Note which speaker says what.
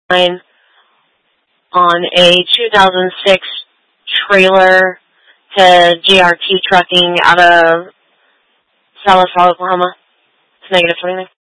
Speaker 1: on a 2006 trailer to GRT Trucking out of Sallisaw, Oklahoma. It's -29.